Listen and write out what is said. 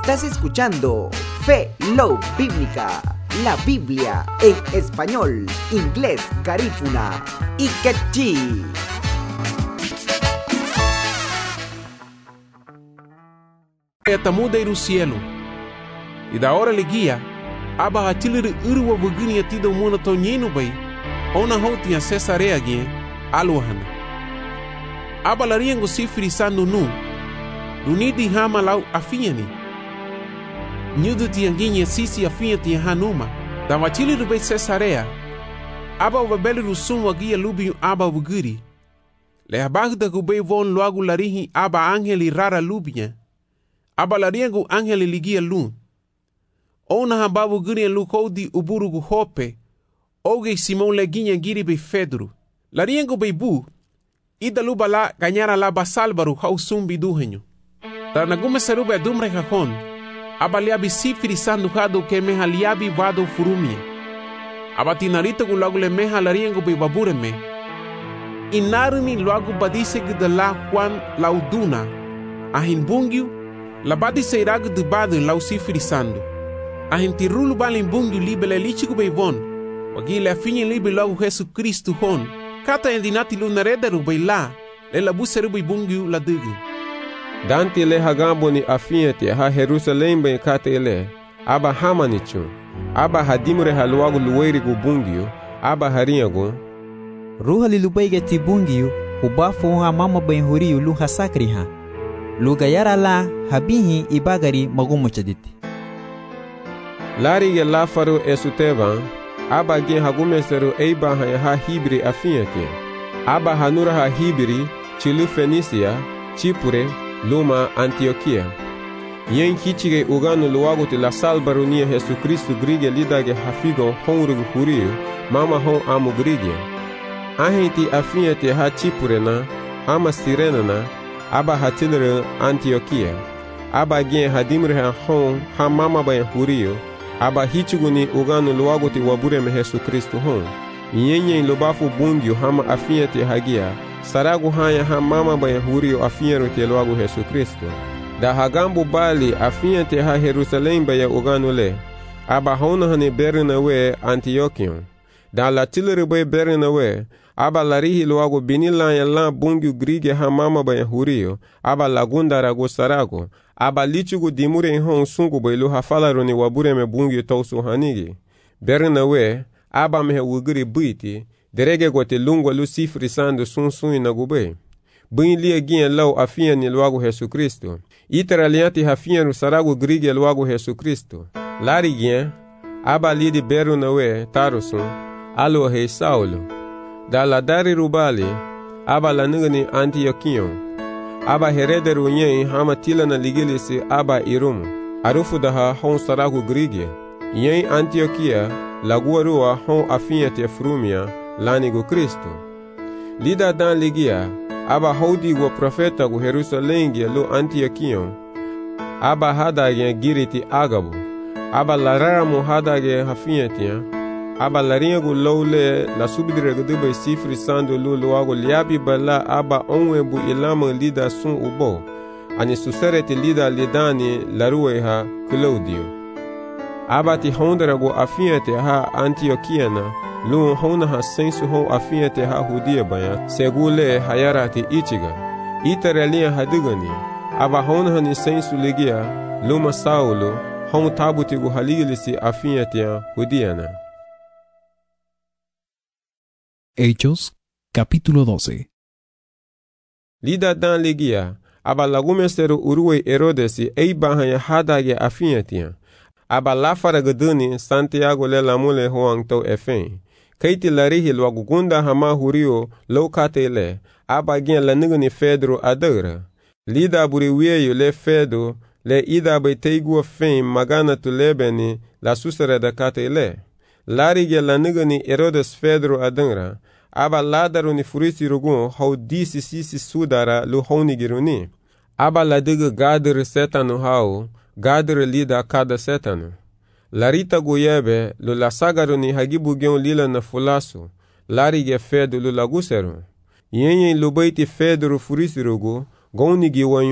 Estás escuchando Fe, Love Bíblica, la Biblia en español, inglés, garífuna y quechí. Tamuda do cielo e da hora legia aba atilir urwa vugini atido muna tonyeno bai ona houti a Cesarea gen alohana aba lariengo sifri sando nu unidi hama lau afiani nyudu tianginha sisi afiati hanuma da atilir bai Cesarea aba wabeli rusum wagia lubi aba vugiri le abagda kubai von loagu larihi aba angeli rara lubinha aba lariengo angeli ligia lu ona hababu guri lu kodi uburugu hope oge Simão leguinha giri be Pedro lariengo be bu ida luba la ganyara la basalbaru hausumbi duhenyo da nagume serube dumre kakon aba liabi sifiri sandu hado ke meha liabi vado furumia aba tinarita gulagu le meha lariengo be babure me inarumi luagu badise gidala kwan lauduna ahin bungiu labadi seiragu de badu lau sifiri sandu ahin tirulu balin bungiu libele lichigu beivon wagile afinye libe logo Jesu Cristo hon kata endinati lunarederu beila le labuseru bungiu la dugu Dante le hagambo ni afiete ha Jerusalem ben kata ele aba hamanichu aba hadimure haluagu luweri gu bungiu aba harinyagu ruha lilubaige ti bungiu ubafo ha mama ben huriu lu hasakriha lugayara la habihi ibagari magumuchaditi Lari ya lafaru esutevan aba gen hagumeseru eiba ha hibri afiete aba hanura ha hibri chilu Fenisia Chipure luma Antioquia yen kichige uganu luaguti la salbarunia Jesu Cristo grige lidage hafigo honrugu huriu mama hon amu grige ahenti afiete ha Chipure na ama Sirena na aba hatilere Antioquia aba gen hadimre ha hon ha mama bayan huriyo aba hichuguni uganu luaguti wabure me Jesu Kristo hon yenye lobafu bungiu hama afiete hagia saragu haya ha mama bayan huriyo afiero te luagu Jesu Kristo da hagambu bali afiete ha Jerusalem bayan uganu le aba hona hane berina we Antiochion da latilere bay berina we aba larihi luagu binila ya la bungiu grige ha mama bayan huriyo aba lagunda ragu saragu aba lichugu dimure hon sungu bailu hafalaro ni wabure me bungiu tausu hanigi berina we aba mehe wugiri buiti derege gote lungwa lu sifri sandu sunsun na gube buin lia gien lau afia ni luagu Jesu Kristo itara lianti hafia nu saragu grige luagu Jesu Kristo lari gien aba lidi berina we tarusun alo hei Saulo da la dari rubali aba la nigani Antiochion aba herederu nyen hama tila na ligilisi aba irumu arufu daha hon saragu grige nyen Antioquia laguarua hon afiete frumia lanigu Kristo lida dan ligia aba hodi go profeta gu Jerusalengia lu Antiochion aba hadage giriti agabu aba lararamu hadage hafiete aba laringu lowle la subidire gudube sifri sandu luluago liabi bala aba onwebu ilama lida sun ubo ani susereti lida lidani larueha Claudio aba ti honderago afiete ha Antiochiana lu hona ha sensu ho afiete ha hudia baya segule hayarati ichiga itarelia hadigani aba hona hani sensu ligia luma Saulo hon tabutigu haligilisi afiete hudiana. Hechos, capítulo 12. Lida dan ligia, aba lagumeseru uruwe Herodesi eibahanya hadage afiatia. Aba lafara gaduni Santiago le lamule hoang to efen. Kaiti larihi lwagugunda hama hurio lokate le, aba gen lanigani Pedro adara. Lida buri wieyo le Pedro le ida baiteigu fen magana tulebeni la susere da kate le. Larige lanigani Herodes Pedro adara. Aba ladaru ni furisi rugun hau disi sisi sudara lu honigiruni. Aba ladiga gadere setanu hau, gadere lida kada setanu. Larita goyebe lu lasagaru ni hagibu gion lila na fulasu, larige fedu lu laguseru. Yenye lu baiti Pedro furisi rugu, gonigi wanyu